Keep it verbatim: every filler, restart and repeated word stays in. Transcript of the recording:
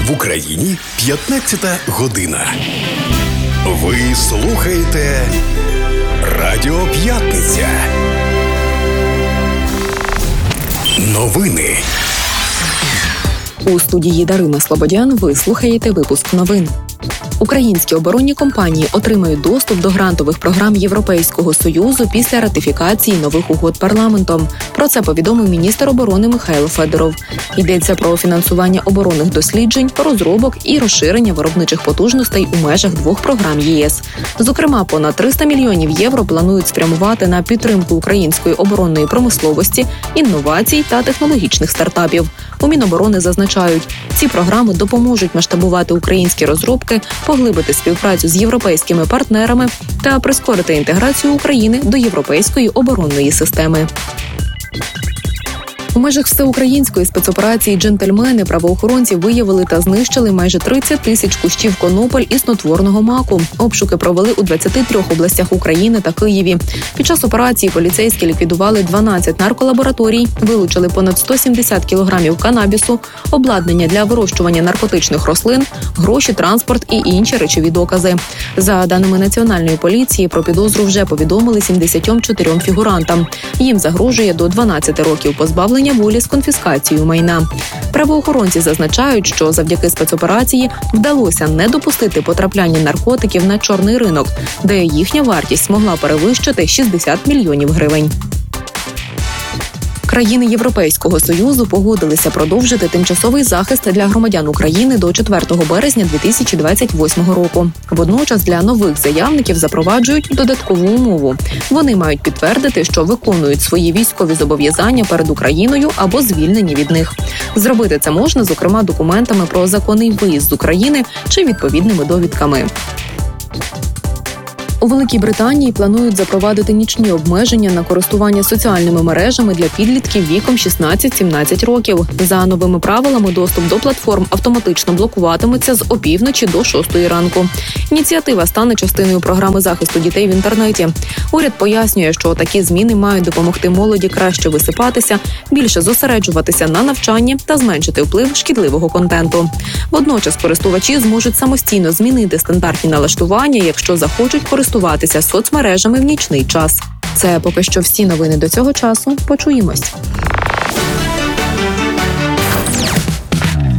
В Україні п'ятнадцята година. Ви слухаєте Радіо П'ятниця. Новини. У студії Дарина Слободян ви слухаєте випуск новин. Українські оборонні компанії отримають доступ до грантових програм Європейського Союзу після ратифікації нових угод парламентом. Про це повідомив міністр оборони Михайло Федоров. Йдеться про фінансування оборонних досліджень, розробок і розширення виробничих потужностей у межах двох програм ЄС. Зокрема, понад триста мільйонів євро планують спрямувати на підтримку української оборонної промисловості, інновацій та технологічних стартапів. У Міноборони зазначають, ці програми допоможуть масштабувати українські розробки, поглибити співпрацю з європейськими партнерами та прискорити інтеграцію України до європейської оборонної системи. У межах всеукраїнської спецоперації «Джентльмени» правоохоронці виявили та знищили майже тридцять тисяч кущів конопель і снотворного маку. Обшуки провели у двадцяти трьох областях України та Києві. Під час операції поліцейські ліквідували дванадцять нарколабораторій, вилучили понад сто сімдесят кілограмів канабісу, обладнання для вирощування наркотичних рослин, гроші, транспорт і інші речові докази. За даними Національної поліції, про підозру вже повідомили сімдесят чотирьом фігурантам. Їм загрожує до дванадцяти років позбавлення волі з конфіскацією майна. Правоохоронці зазначають, що завдяки спецоперації вдалося не допустити потрапляння наркотиків на чорний ринок, де їхня вартість могла перевищити шістдесят мільйонів гривень. Країни Європейського Союзу погодилися продовжити тимчасовий захист для громадян України до четвертого березня дві тисячі двадцять восьмого року. Водночас для нових заявників запроваджують додаткову умову. Вони мають підтвердити, що виконують свої військові зобов'язання перед Україною або звільнені від них. Зробити це можна, зокрема, документами про законний виїзд з України чи відповідними довідками. У Великій Британії планують запровадити нічні обмеження на користування соціальними мережами для підлітків віком шістнадцять-сімнадцять років. За новими правилами доступ до платформ автоматично блокуватиметься з опівночі до шостої ранку. Ініціатива стане частиною програми захисту дітей в інтернеті. Уряд пояснює, що такі зміни мають допомогти молоді краще висипатися, більше зосереджуватися на навчанні та зменшити вплив шкідливого контенту. Водночас користувачі зможуть самостійно змінити стандартні налаштування, якщо захочуть користуватися соцмережами в нічний час. Це поки що всі новини до цього часу. Почуємось.